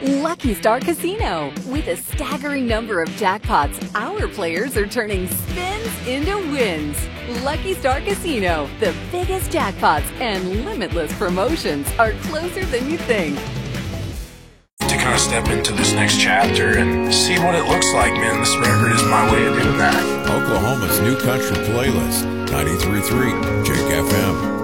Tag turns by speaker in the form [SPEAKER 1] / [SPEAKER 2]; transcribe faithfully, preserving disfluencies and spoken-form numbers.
[SPEAKER 1] Lucky Star Casino. With a staggering number of jackpots, our players are turning spins into wins. Lucky Star Casino, the biggest jackpots and limitless promotions are closer than you think.
[SPEAKER 2] To kind of step into this next chapter and see what it looks like, man, this record is my way of doing that.
[SPEAKER 3] Oklahoma's New Country Playlist, ninety-three point three Jake F M.